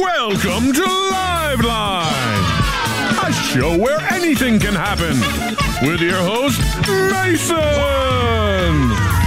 Welcome to Live Line, a show where anything can happen, with your host, Mason.